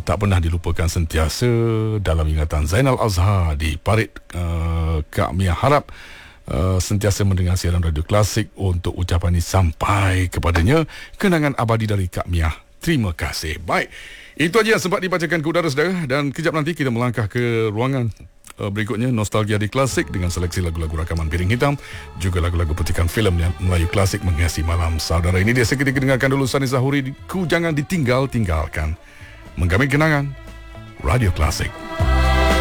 tak pernah dilupakan, sentiasa dalam ingatan Zainal Azhar di parit. Kak Mia harap sentiasa mendengar siaran radio klasik untuk ucapan ini sampai kepadanya. Kenangan abadi dari Kak Mia. Terima kasih. Baik, itu aja yang sempat dibacakan ke udara saudara, dan kejap nanti kita melangkah ke ruangan berikutnya, Nostalgia di Klasik dengan seleksi lagu-lagu rakaman Piring Hitam, juga lagu-lagu petikan filem yang Melayu klasik menghiasi malam saudara. Ini dia, seketika dengarkan dulu Sani Zahuri, Ku Jangan Ditinggal-tinggalkan. Menggamit kenangan Radio Klasik.